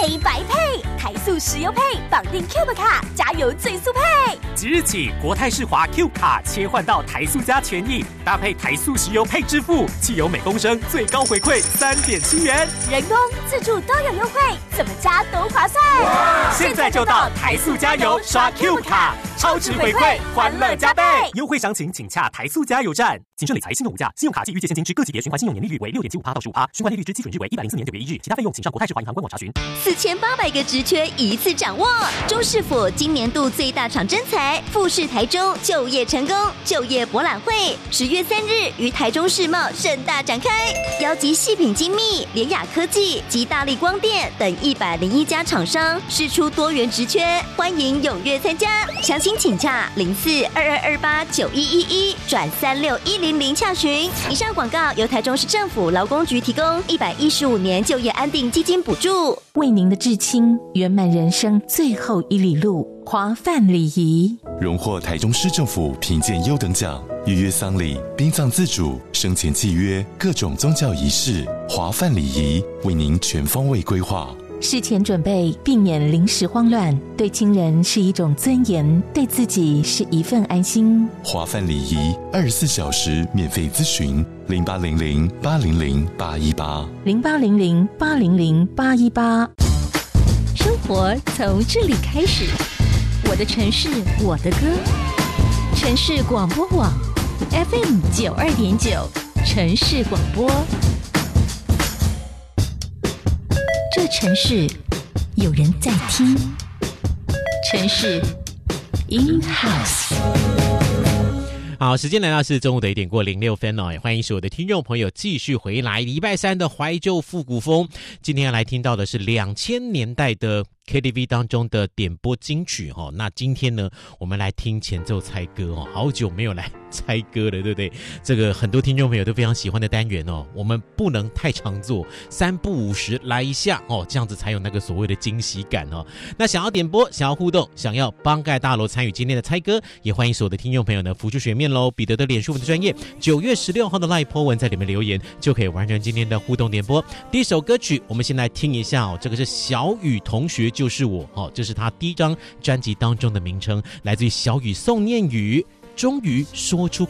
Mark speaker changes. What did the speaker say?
Speaker 1: 黑白配，台塑石油配，绑定 Cube 卡，加油最速配。
Speaker 2: 即日起，国泰世华 Cube 卡切换到台塑加权益，搭配台塑石油配支付，汽油每公升最高回馈3.7元，
Speaker 1: 人工、自助都有优惠，怎么加都划算。
Speaker 2: 现在就到台塑加油刷 Cube 卡，超值回馈，欢乐加倍。优惠详情请洽台塑加油站。谨慎理财，信用无价，信用卡及预借现金之各级别循环信用年利率为6.75%到15%，循环利率之基准日为104年9月1日，其他费用请上国泰世华银行官网查询。
Speaker 1: 4800个职缺一次掌握，中市府今年度最大场征才，富士台中就业成功就业博览会10月3日于台中世贸盛大展开，邀集细品精密、联雅科技及大立光电等101家厂商，释出多元职缺，欢迎踊跃参加。详情请洽0422289111转36100洽询。以上广告由台中市政府劳工局提供，115年就业安定基金补助。
Speaker 3: 为您的至亲圆满人生最后一里路，华范礼仪
Speaker 4: 荣获台中市政府评鉴优等奖，预约丧礼、殡葬自主、生前契约、各种宗教仪式，华范礼仪为您全方位规划。
Speaker 3: 事前准备，避免临时慌乱，对亲人是一种尊严，对自己是一份安心。
Speaker 4: 华范礼仪24小时免费咨询
Speaker 3: 0800-800-818
Speaker 5: 生活从这里开始，我的城市，我的歌。城市广播网 FM92.9，城市广播。这城市有人在听，城市 in house。
Speaker 6: 好，时间来到是中午的1点过06分哦，也欢迎所有的听众朋友继续回来。礼拜三的怀旧复古风，今天要来听到的是2000年代的 KTV 当中的点播金曲哦。那今天呢，我们来听前奏猜歌哦，好久没有来猜歌了，对不对？这个很多听众朋友都非常喜欢的单元哦，我们不能太常做，3不5时来一下哦，这样子才有那个所谓的惊喜感哦。那想要点播、想要互动、想要帮盖大楼参与今天的猜歌，也欢迎所有的听众朋友呢浮出水面喽。彼得的脸书文的专页9月16号的 LINE po 文在里面留言，就可以完成今天的互动点播。第一首歌曲，我们先来听一下哦，这个是小雨同学就是我哦，这是他第一张专辑当中的名称，来自于小雨宋念宇，终于说出口。